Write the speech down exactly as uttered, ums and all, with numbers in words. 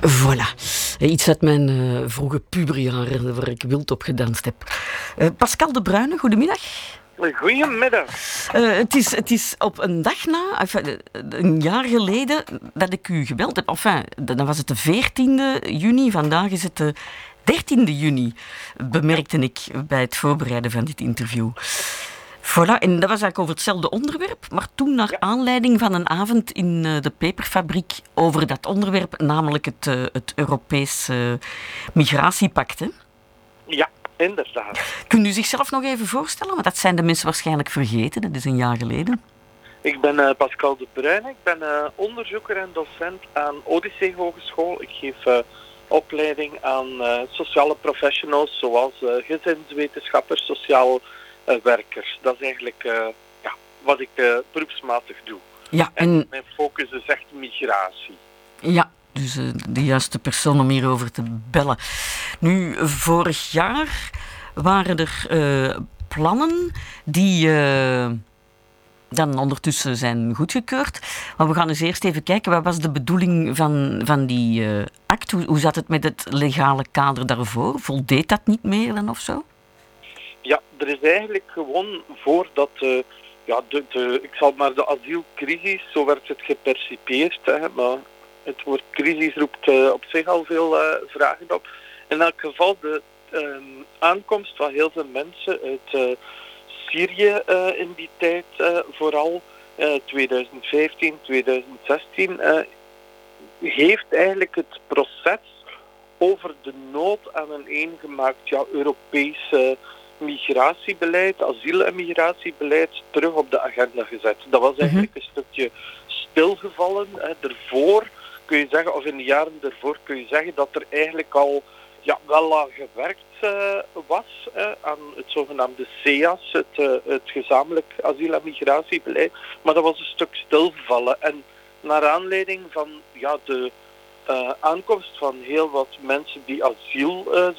Voilà. Iets uit mijn uh, vroege puberjaren waar ik wild op gedanst heb. Uh, Pascal De Bruyne, goedemiddag. Goedemiddag. Uh, het, is, het is op een dag na, enfin, een jaar geleden, dat ik u gebeld heb. Enfin, dan was het de veertiende juni, vandaag is het de dertiende juni, bemerkte ik bij het voorbereiden van dit interview. Voilà, en dat was eigenlijk over hetzelfde onderwerp, maar toen naar ja. aanleiding van een avond in uh, de peperfabriek over dat onderwerp, namelijk het, uh, het Europees uh, migratiepact. Hè? Ja, inderdaad. Kunt u zichzelf nog even voorstellen? Want dat zijn de mensen waarschijnlijk vergeten, dat is een jaar geleden. Ik ben uh, Pascal De Bruyne, ik ben uh, onderzoeker en docent aan Odyssee Hogeschool. Ik geef uh, opleiding aan uh, sociale professionals zoals uh, gezinswetenschappers, sociaal Uh, werkers. Dat is eigenlijk uh, ja, wat ik uh, beroepsmatig doe. Ja, en... en mijn focus is echt migratie. Ja, dus uh, de juiste persoon om hierover te bellen. Nu, vorig jaar waren er uh, plannen die uh, dan ondertussen zijn goedgekeurd. Maar we gaan eens eerst even kijken, wat was de bedoeling van, van die uh, act? Hoe, hoe zat het met het legale kader daarvoor? Voldeed dat niet meer dan of zo? Ja, er is eigenlijk gewoon voordat uh, ja, de, de, ik zal maar de asielcrisis, zo werd het gepercipieerd, hè, maar het woord crisis roept uh, op zich al veel uh, vragen op. In elk geval de uh, aankomst van heel veel mensen uit uh, Syrië uh, in die tijd, uh, vooral uh, twintig vijftien, twintig zestien, uh, heeft eigenlijk het proces over de nood aan een eengemaakt ja, Europese migratiebeleid, asiel- en migratiebeleid terug op de agenda gezet. Dat was eigenlijk een stukje stilgevallen. Hè. Daarvoor kun je zeggen, of in de jaren daarvoor kun je zeggen dat er eigenlijk al ja, wel aan gewerkt uh, was hè, aan het zogenaamde C E A S, het, uh, het gezamenlijk asiel- en migratiebeleid. Maar dat was een stuk stilgevallen. En naar aanleiding van ja, de uh, aankomst van heel wat mensen die asiel uh,